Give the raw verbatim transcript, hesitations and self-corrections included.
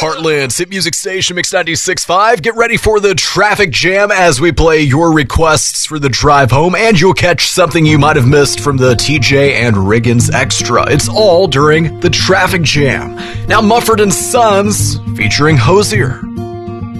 Heartland's hit music station, Mix ninety-six point five. Get ready for the traffic jam as we play your requests for the drive home, and you'll catch something you might have missed from the T J and Riggins Extra. It's all during the traffic jam. Now, Mumford and Sons featuring Hosier.